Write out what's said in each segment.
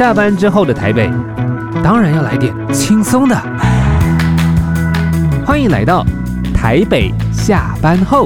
下班之后的台北，当然要来点轻松的。欢迎来到台北下班后。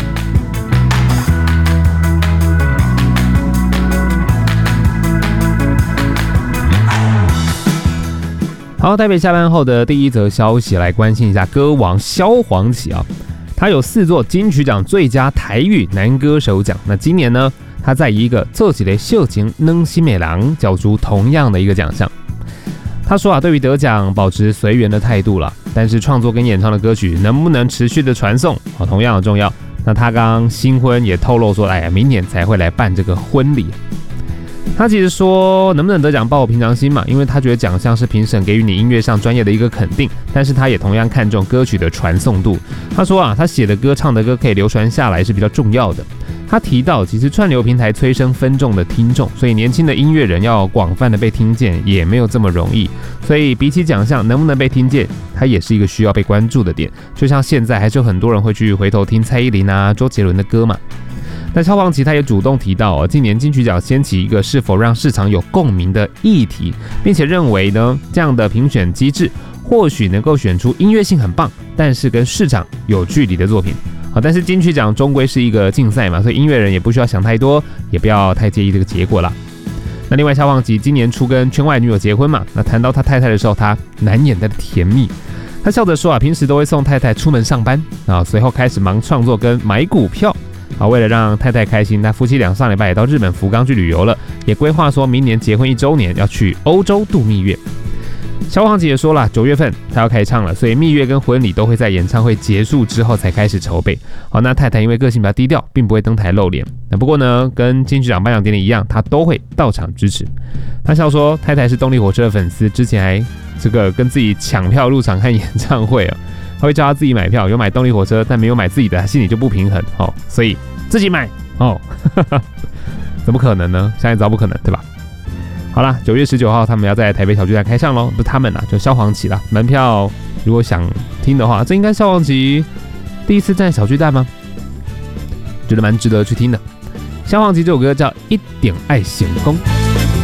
好，台北下班后的第一则消息，来关心一下歌王萧煌奇啊，他有4座金曲奖最佳台语男歌手奖。那今年呢，他在一个做起来秀情能西美郎角逐同样的一个奖项。他说啊，对于得奖保持随缘的态度了，但是创作跟演唱的歌曲能不能持续的传送同样的重要。那他刚新婚也透露说，明年才会来办这个婚礼。他其实说能不能得奖抱我平常心嘛，因为他觉得奖项是评审给予你音乐上专业的一个肯定，但是他也同样看重歌曲的传送度。他说啊，他写的歌唱的歌可以流传下来是比较重要的。他提到其实串流平台催生分众的听众，所以年轻的音乐人要广泛的被听见也没有这么容易，所以比起奖项能不能被听见，它也是一个需要被关注的点。就像现在还是有很多人会去回头听蔡依林啊、周杰伦的歌嘛。那萧煌奇他也主动提到今年金曲奖掀起一个是否让市场有共鸣的议题，并且认为呢，这样的评选机制或许能够选出音乐性很棒，但是跟市场有距离的作品。但是金曲奖终归是一个竞赛嘛，所以音乐人也不需要想太多，也不要太介意这个结果啦。那另外，萧煌奇今年初跟圈外女友结婚嘛，那谈到他太太的时候，他难掩的甜蜜。他笑着说啊，平时都会送太太出门上班啊，随后开始忙创作跟买股票。为了让太太开心，他夫妻俩上礼拜也到日本福冈去旅游了，也规划说明年结婚1周年要去欧洲度蜜月。萧煌奇也说了，9月份他要开唱了，所以蜜月跟婚礼都会在演唱会结束之后才开始筹备。那太太因为个性比较低调，并不会登台露脸。不过呢，跟金曲奖颁奖典礼一样，他都会到场支持。他笑说，太太是动力火车的粉丝，之前还跟自己抢票入场看演唱会啊。他会叫他自己买票，有买动力火车，但没有买自己的，他心里就不平衡所以自己买怎么可能呢？现在知道不可能，对吧？好啦，9月19号他们要在台北小巨蛋开唱咯，不是他们啦，就萧煌奇啦。门票如果想听的话，这应该萧煌奇第一次站小巨蛋吗？觉得蛮值得去听的。萧煌奇这首歌叫《一点爱显空》。